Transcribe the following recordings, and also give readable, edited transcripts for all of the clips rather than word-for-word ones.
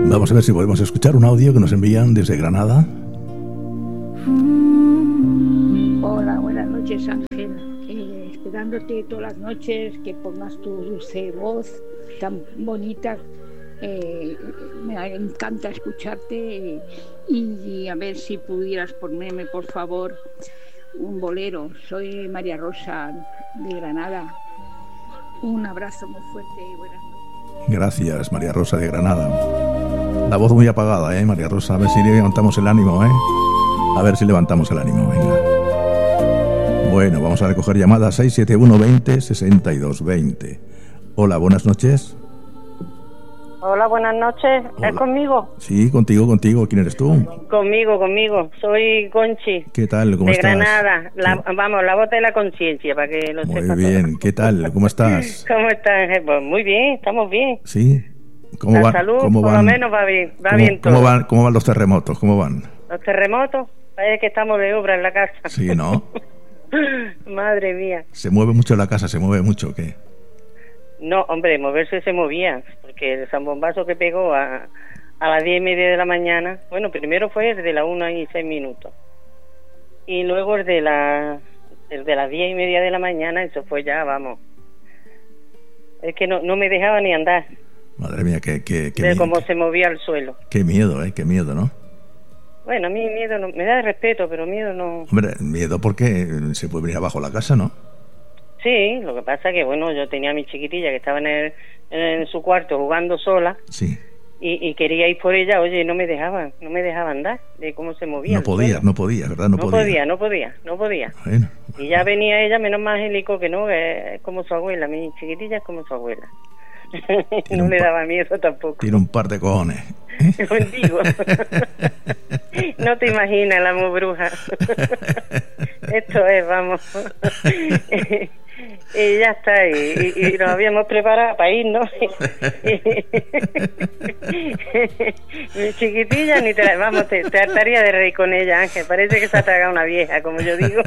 Vamos a ver si podemos escuchar un audio que nos envían desde Granada. Hola, buenas noches, Ángel. Esperándote todas las noches que pongas tu dulce voz tan bonita. Me encanta escucharte y a ver si pudieras ponerme, por favor, un bolero. Soy María Rosa de Granada. Un abrazo muy fuerte y buenas noches. Gracias, María Rosa de Granada. La voz muy apagada, María Rosa. A ver si levantamos el ánimo, A ver si levantamos el ánimo, venga. Bueno, vamos a recoger llamadas 671 20 62 20. Hola, buenas noches. Hola, buenas noches. Hola. ¿Es conmigo? Sí, contigo. ¿Quién eres tú? Conmigo. Soy Conchi. ¿Qué tal? ¿Cómo estás? De Granada. La voz de la conciencia, para que lo sepas. Muy bien. ¿Qué tal? ¿Cómo estás? ¿Cómo estás? Pues muy bien, estamos bien. Sí. ¿Cómo la van? salud, ¿Cómo por van? lo menos, va bien. Va bien todo. ¿Cómo van los terremotos? ¿Cómo van? Los terremotos, parece que estamos de obra en la casa. Sí, ¿no? Madre mía. ¿Se mueve mucho la casa? ¿Se mueve mucho o qué? No, hombre, moverse se movía, porque el zambombazo que pegó a las 10:30 de la mañana, bueno, primero fue el de las 1:06, y luego el de las 10:30 de la mañana, eso fue ya, vamos, es que no me dejaba ni andar. Madre mía, qué de cómo se movía el suelo. Qué miedo, qué miedo, ¿no? Bueno, a mí miedo no, me da respeto, pero miedo no. Hombre, miedo porque se puede venir abajo la casa, ¿no? Sí, lo que pasa que, bueno, yo tenía a mi chiquitilla que estaba en su cuarto jugando sola. Sí. Y quería ir por ella, oye, no me dejaba andar de cómo se movía. No podía, ¿verdad? No podía. Bueno. Y ya venía ella, menos más angélico que no, que es como su abuela, mi chiquitilla es como su abuela. No le daba miedo tampoco. Tiene un par de cojones. Digo. No te imaginas la bruja. Esto es, vamos. Y ya está, y nos habíamos preparado para irnos. Mi chiquitilla, ni te hartaría de reír con ella, Ángel. Parece que se ha tragado una vieja, como yo digo.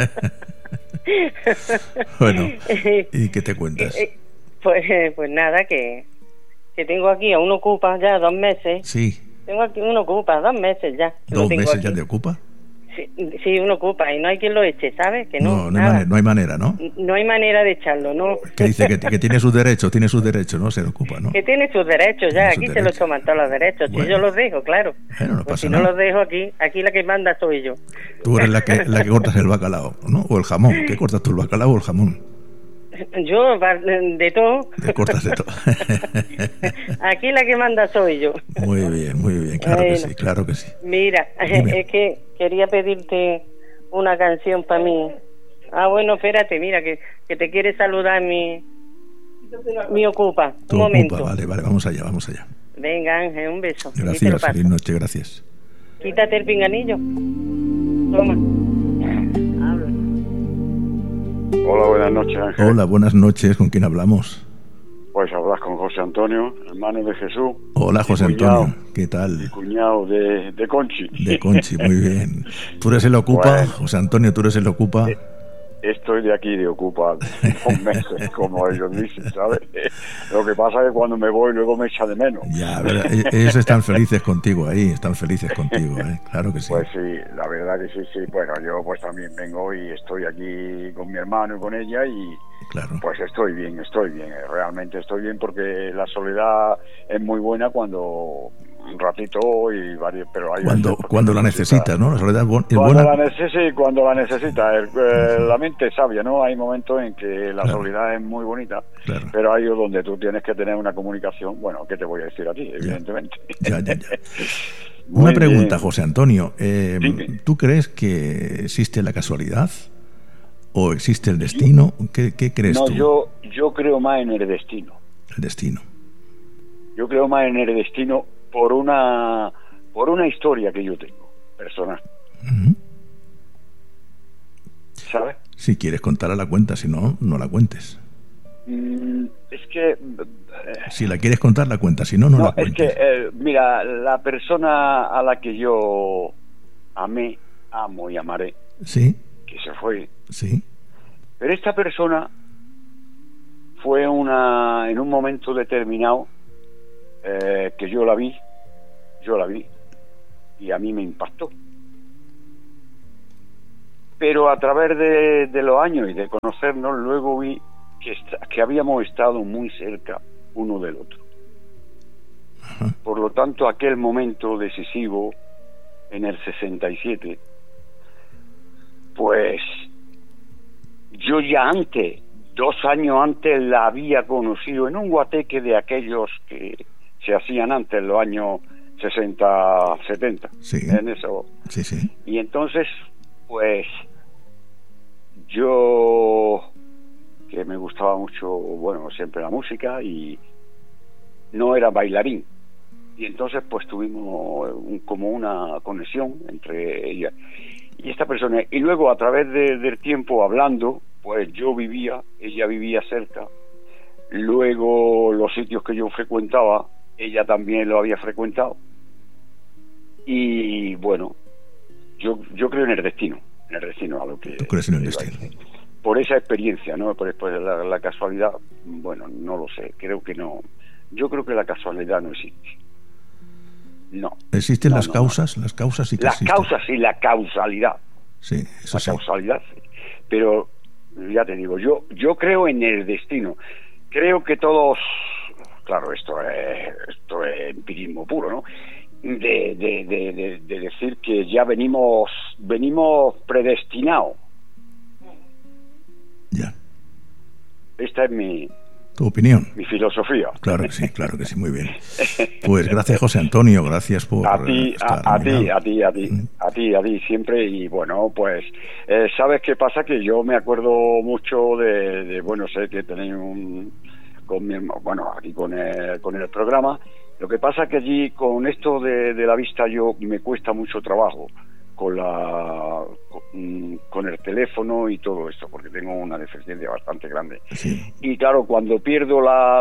Bueno, ¿y qué te cuentas? Pues nada, que tengo aquí a un ocupa ya 2 meses. Sí. Tengo aquí un ocupa 2 meses ya. 2 meses aquí. Ya de ocupa. Sí, un ocupa y no hay quien lo eche, ¿sabes? Que no hay manera, ¿no? No hay manera de echarlo, ¿no? Que dice que tiene sus derechos, ¿no? Se ocupa, ¿no? Que tiene sus derechos, ya, aquí se los toman todos los derechos. Bueno. Si yo los dejo, claro. Bueno, no pasa si nada. no los dejo aquí la que manda soy yo. Tú eres la que cortas el bacalao, ¿no? O el jamón. ¿Qué cortas tú, el bacalao o el jamón? Yo, de todo. Te cortas de todo. Aquí la que manda soy yo. Muy bien, claro que sí. Mira, Dime. Es que quería pedirte una canción para mí. Bueno, espérate, mira, que te quiere saludar mi ocupa. Un momento. Vale, vamos allá. Venga, Ángel, un beso. Gracias, feliz noche, gracias. Quítate el pinganillo. Toma. Habla. Hola, buenas noches, Ángel. Hola, buenas noches. ¿Con quién hablamos? Pues hablas con José Antonio, hermano de Jesús. Hola, José Antonio. ¿Qué tal? Cuñado de Conchi. De Conchi, muy bien. ¿Tú eres el ocupa? Pues, José Antonio, ¿tú eres el ocupa? Estoy de aquí de ocupa 2 meses, como ellos dicen, ¿sabes? Lo que pasa es que cuando me voy luego me echa de menos. Ya, ellos están felices contigo ahí, claro que sí. Pues sí, la verdad que sí. Bueno, yo pues también vengo y estoy aquí con mi hermano y con ella y claro. Pues estoy bien, realmente estoy bien porque la soledad es muy buena cuando un ratito y varios, pero hay cuando la necesitas, ¿no? La soledad es buena. Cuando la necesitas, la mente es sabia, ¿no? Hay momentos en que la soledad es muy bonita, pero hay donde tú tienes que tener una comunicación. Bueno, ¿qué te voy a decir a ti? Evidentemente. Ya. Una pregunta, bien. José Antonio. ¿Tú crees que existe la casualidad o existe el destino? ¿Qué crees tú? No, yo creo más en el destino. El destino. Yo creo más en el destino por una historia que yo tengo, personal. Uh-huh. ¿Sabes? Si quieres contarla, la cuenta. Si no, no la cuentes. Es que... si la quieres contar, la cuenta. Si no, no la cuentes. Es que, mira, la persona a la que yo amé, amo y amaré, sí, que se fue, sí, pero esta persona fue en un momento determinado que yo la vi yo la vi y a mí me impactó. Pero a través de los años y de conocernos, luego vi que habíamos estado muy cerca uno del otro. Ajá. Por lo tanto, aquel momento decisivo en el 67, pues yo ya antes, 2 años antes, la había conocido en un guateque de aquellos que se hacían antes, en los años 60, 70. Sí. En eso. Sí, sí. Y entonces, pues, yo, que me gustaba mucho, bueno, siempre la música, y no era bailarín. Y entonces, pues, tuvimos como una conexión entre ella y esta persona. Y luego, a través del tiempo, hablando, pues ella vivía cerca. Luego, los sitios que yo frecuentaba, ella también lo había frecuentado. Y, bueno, yo creo en el destino, a lo que... ¿Tú crees en el destino? Por esa experiencia, ¿no? Por la casualidad, bueno, no lo sé, creo que no. Yo creo que la casualidad no existe. No. ¿Existen no, las no, causas? No. Las causas sí que las existen. Las causas y la causalidad. Sí, eso sí. La causalidad, sí. Pero, ya te digo, yo creo en el destino. Creo que todos... Claro, esto es empirismo puro, ¿no? De decir que ya venimos predestinados. Ya. Esta es tu opinión. Mi filosofía. Claro que sí, muy bien. Pues gracias, José Antonio, gracias por a ti siempre. Y bueno, pues ¿sabes qué pasa? Que yo me acuerdo mucho de bueno, sé que tenéis con mi hermano, bueno, aquí con el programa. Lo que pasa que allí con esto de la vista me cuesta mucho trabajo con el teléfono y todo esto, porque tengo una deficiencia bastante grande. Sí. Y claro, cuando pierdo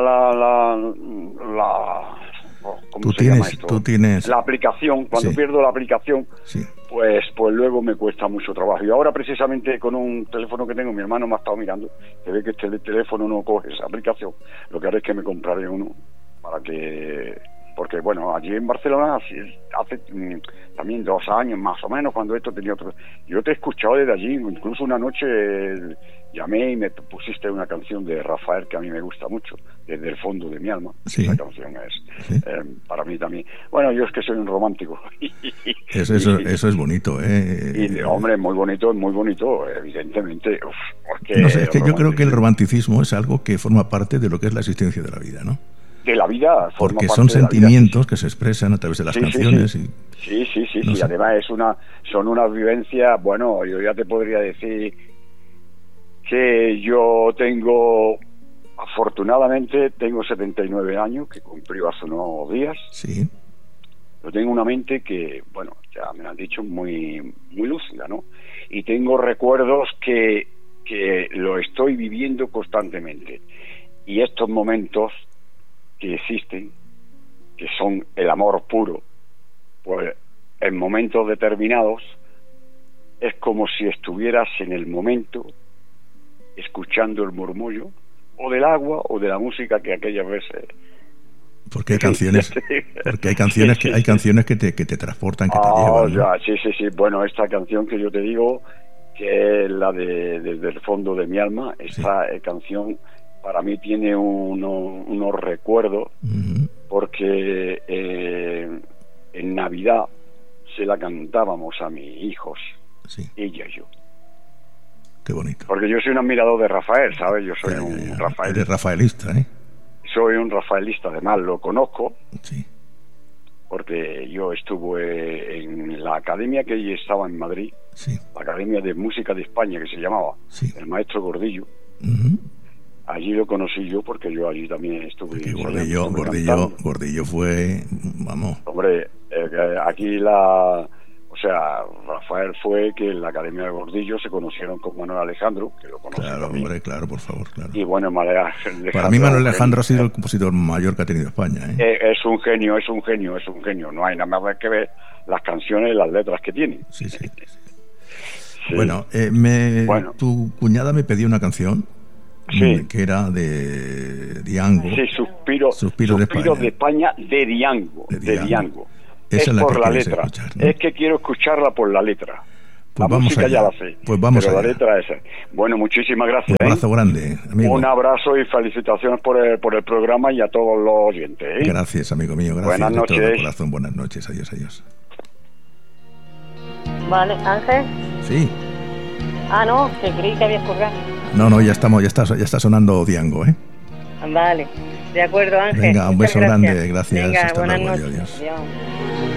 ¿cómo se llama esto? Tú tienes la aplicación, cuando pierdo la aplicación, sí. pues luego me cuesta mucho trabajo. Y ahora precisamente con un teléfono que tengo, mi hermano me ha estado mirando, que ve que este teléfono no coge esa aplicación. Lo que haré es que me compraré uno para que... Porque, bueno, allí en Barcelona hace también 2 años más o menos, cuando esto tenía otro... Yo te he escuchado desde allí, incluso una noche llamé y me pusiste una canción de Rafael que a mí me gusta mucho, desde el fondo de mi alma. Sí. Esa canción es para mí también. Bueno, yo es que soy un romántico. Eso es bonito, Y, hombre, muy bonito, evidentemente. No sé, es que yo creo que el romanticismo es algo que forma parte de lo que es la existencia de la vida, ¿no? De la vida, porque son sentimientos que se expresan a través de las canciones. Sí. Y además son unas vivencias. Bueno, yo ya te podría decir que yo afortunadamente tengo 79 años, que cumplió hace unos días. Sí. Yo tengo una mente que, bueno, ya me lo han dicho, muy muy lúcida, ¿no? Y tengo recuerdos que lo estoy viviendo constantemente. Y estos momentos que existen, que son el amor puro, pues en momentos determinados es como si estuvieras en el momento escuchando el murmullo o del agua o de la música que aquellas veces... Porque hay canciones que te transportan, que te llevan, ¿no? Ya, sí. Bueno, esta canción que yo te digo, que es la desde el fondo de mi alma, esta canción para mí tiene unos recuerdos, porque en Navidad se la cantábamos a mis hijos, ella y yo. Qué bonito. Porque yo soy un admirador de Rafael, ¿sabes? Yo soy un rafaelista. Eres rafaelista, ¿eh? Soy un rafaelista, además lo conozco. Sí. Porque yo estuve en la academia que allí estaba en Madrid, la Academia de Música de España, que se llamaba, el maestro Gordillo. Allí lo conocí yo, porque yo allí también estuve. Gordillo fue, vamos. Hombre, aquí Rafael fue que en la Academia de Gordillo se conocieron con Manuel Alejandro, que lo conocí. Claro, hombre, claro, por favor, claro. Y bueno, para mí Manuel Alejandro ha sido el compositor mayor que ha tenido España, ¿eh? Es un genio. No hay nada más que ver las canciones y las letras que tiene. Sí. Bueno, tu cuñada me pedía una canción. Que era de Diango. Sí, Suspiro de España, de Diango. Esa es la por que la quieres letra. escuchar, ¿no? Es que quiero escucharla por la letra. Pues la vamos música allá. ya la sé, Pues vamos pero allá. la letra esa. Bueno, muchísimas gracias. Un abrazo grande, amigo. Un abrazo y felicitaciones por el programa y a todos los oyentes. Gracias, amigo mío. Gracias Buenas de todo noches. corazón. Buenas noches. Adiós, adiós. Vale, Ángel. Sí. Ah, no, que creí que habías colgado. No, ya está sonando Diango, ¿eh? Vale, de acuerdo, Ángel. Venga, un Muchas beso gracias. grande. Gracias. Venga, Hasta buenas luego. noches. Adiós. Adiós.